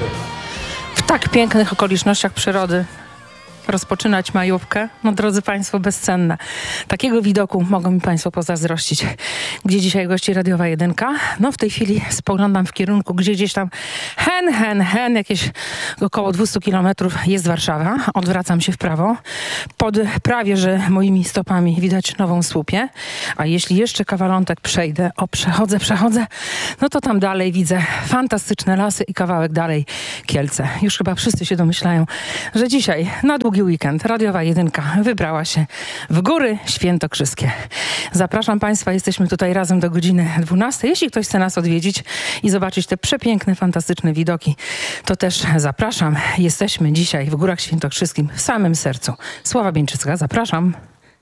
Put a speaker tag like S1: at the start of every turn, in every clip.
S1: W tak pięknych okolicznościach przyrody rozpoczynać majówkę, no drodzy Państwo, bezcenne. Takiego widoku mogą mi Państwo pozazdrościć. Gdzie dzisiaj gości Radiowa Jedynka? No w tej chwili spoglądam w kierunku, gdzie gdzieś tam jakieś około 200 kilometrów jest Warszawa. Odwracam się w prawo. Pod prawie, że moimi stopami widać Nową Słupię. A jeśli jeszcze kawalątek przejdę, przechodzę, no to tam dalej widzę fantastyczne lasy i kawałek dalej Kielce. Już chyba wszyscy się domyślają, że dzisiaj na długi weekend Radiowa Jedynka wybrała się w Góry Świętokrzyskie. Zapraszam Państwa, jesteśmy tutaj razem do godziny 12. Jeśli ktoś chce nas odwiedzić i zobaczyć te przepiękne, fantastyczne widoki, to też zapraszam. Jesteśmy dzisiaj w Górach Świętokrzyskim, w samym sercu. Sława Bieńczycka, zapraszam.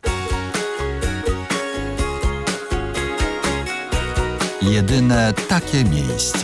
S2: Jedyne takie miejsce.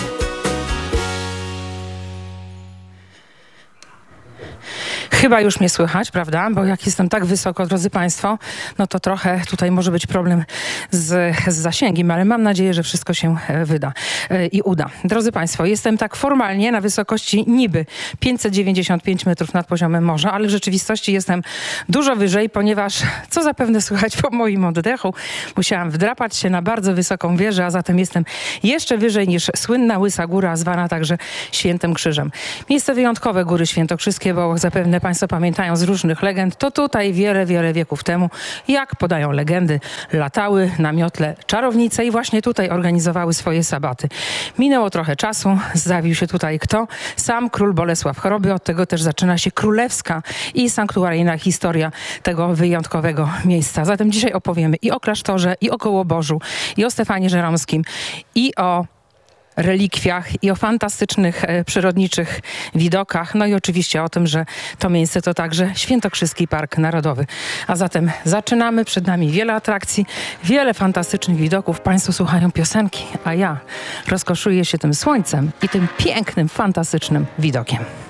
S1: Chyba już mnie słychać, prawda? Bo jak jestem tak wysoko, drodzy Państwo, no to trochę tutaj może być problem z zasięgiem, ale mam nadzieję, że wszystko się wyda i uda. Drodzy Państwo, jestem tak formalnie na wysokości niby 595 metrów nad poziomem morza, ale w rzeczywistości jestem dużo wyżej, ponieważ, co zapewne słychać po moim oddechu, musiałam wdrapać się na bardzo wysoką wieżę, a zatem jestem jeszcze wyżej niż słynna Łysa Góra, zwana także Świętym Krzyżem. Miejsce wyjątkowe, Góry Świętokrzyskie, bo zapewne Państwo pamiętają z różnych legend, to tutaj wiele wieków temu, jak podają legendy, latały na miotle czarownice i właśnie tutaj organizowały swoje sabaty. Minęło trochę czasu, zjawił się tutaj kto? Sam król Bolesław Choroby. Od tego też zaczyna się królewska i sanktuaryjna historia tego wyjątkowego miejsca. Zatem dzisiaj opowiemy i o klasztorze, i o Kołoborzu, i o Stefanie Żeromskim, i o relikwiach i o fantastycznych przyrodniczych widokach, no i oczywiście o tym, że to miejsce to także Świętokrzyski Park Narodowy. A zatem zaczynamy, przed nami wiele atrakcji, wiele fantastycznych widoków. Państwo słuchają piosenki, a ja rozkoszuję się tym słońcem i tym pięknym, fantastycznym widokiem.